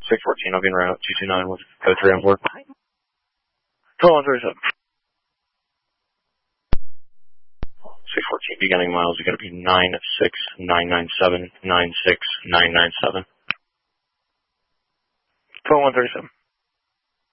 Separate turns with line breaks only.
614, I'll be in route 229 with code 3 on board. 1237. 614, beginning miles are going to be 96997, 96997. 12137.